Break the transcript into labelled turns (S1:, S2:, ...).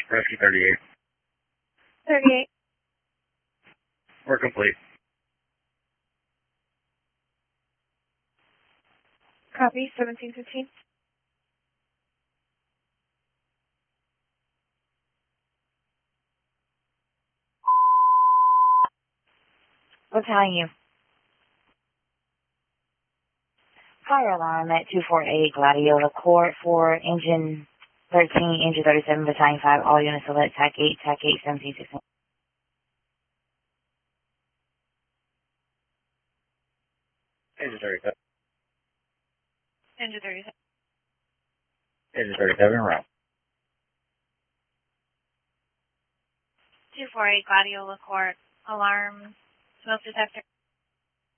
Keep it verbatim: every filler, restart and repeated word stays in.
S1: Rescue thirty-eight.
S2: thirty-eight.
S1: We're complete.
S2: Copy, seventeen fifteen.
S3: What's telling you? Fire alarm at two forty-eight Gladiola Court for engine thirteen, engine thirty-seven, battalion five, all units select TAC eight, TAC eight, seventeen sixteen.
S1: Engine thirty-seven.
S2: Engine thirty-seven.
S1: Engine thirty-seven, route.
S2: two forty-eight Gladiola Court. Alarm. Smoke detector.